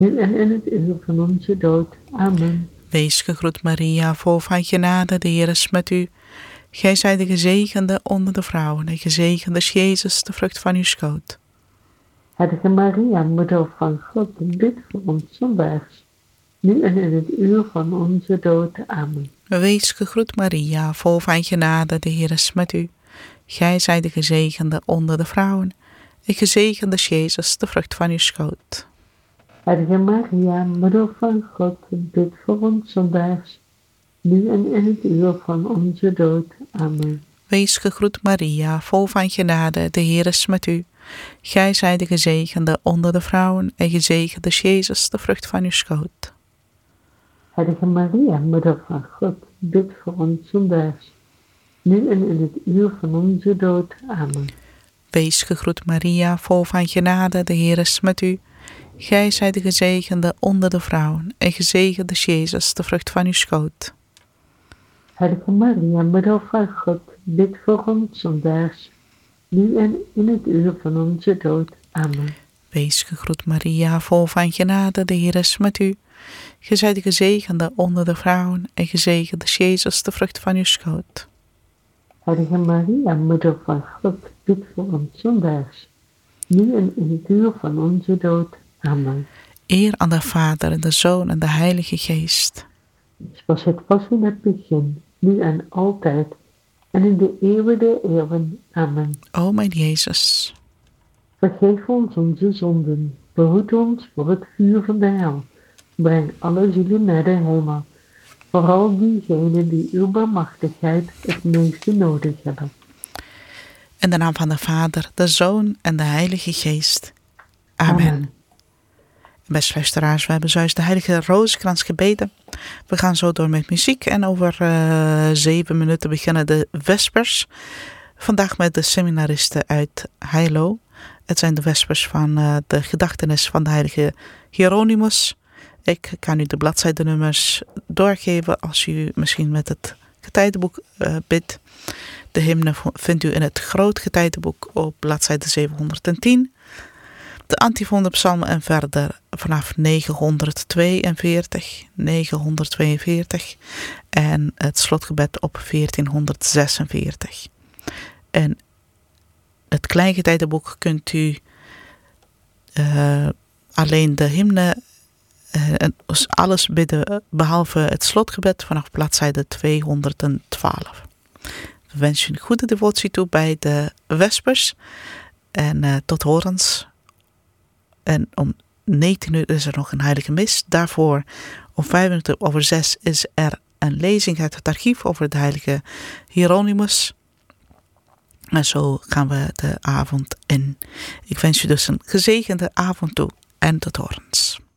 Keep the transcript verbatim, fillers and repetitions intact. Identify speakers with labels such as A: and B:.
A: nu en in het uur van onze dood. Amen.
B: Wees gegroet Maria, vol van genade, de Heer is met u. Gij zijt de gezegende onder de vrouwen, en gezegend is Jezus, de vrucht van uw schoot.
A: Heilige Maria, moeder van God, bid voor ons zondaars, nu en in het uur van onze dood. Amen.
B: Wees gegroet Maria, vol van genade, de Heer is met u. Gij zijt de gezegende onder de vrouwen, en gezegend is Jezus, de vrucht van uw schoot.
A: Heilige Maria, moeder van God, bid voor ons zondaars, nu en in het uur van onze dood. Amen.
B: Wees gegroet Maria, vol van genade, de Heer is met u. Gij zijt de gezegende onder de vrouwen, en gezegend is Jezus, de vrucht van uw schoot.
A: Heilige Maria, moeder van God, bid voor ons zondaars, nu en in het uur van onze dood. Amen.
B: Wees gegroet Maria, vol van genade, de Heer is met u. Gij zijt de gezegende onder de vrouwen, en gezegend is Jezus, de vrucht van uw schoot.
A: Heilige Maria, moeder van God, bid voor ons zondaars, nu en in het uur van onze dood. Amen.
B: Wees gegroet Maria, vol van genade, de Heer is met u. Gij zijt de gezegende onder de vrouwen, en gezegend is Jezus, de vrucht van uw schoot.
A: Heilige Maria, moeder van God, bid voor ons zondaars, nu en in het uur van onze dood. Amen.
B: Eer aan de Vader, en de Zoon, en de Heilige Geest.
A: Zoals het was in het begin, nu en altijd, en in de eeuwen der eeuwen. Amen.
B: O mijn Jezus,
A: Vergeef ons onze zonden, behoed ons voor het vuur van de hel. Breng alle zielen naar de hemel, vooral diegenen die uw barmhartigheid het meeste nodig hebben.
B: in de naam van de Vader, de Zoon en de Heilige Geest. Amen.
A: Amen.
B: Beste luisteraars, we hebben zojuist de Heilige Rozenkrans gebeden. We gaan zo door met muziek en over uh, zeven minuten beginnen de Vespers. Vandaag met de seminaristen uit Heilo. Het zijn de Vespers van uh, de gedachtenis van de Heilige Hieronymus. Ik kan u de bladzijdenummers doorgeven als u misschien met het getijdenboek uh, bidt. De hymne vindt u in het Groot Getijdenboek op bladzijde zevenhonderdtien. De antifoon, de psalmen en verder vanaf negenhonderdtweeënveertig, negenhonderdtweeënveertig en het slotgebed op veertienhonderdzesenveertig. En het Kleingetijdenboek kunt u uh, alleen de hymne uh, en alles bidden behalve het slotgebed vanaf bladzijde tweehonderdtwaalf. We wensen u een goede devotie toe bij de Vespers en uh, tot horens. En om negentien uur is er nog een heilige mis. Daarvoor om vijf minuten over zes is er een lezing uit het archief over de heilige Hieronymus. En zo gaan we de avond in. Ik wens u dus een gezegende avond toe en tot horens.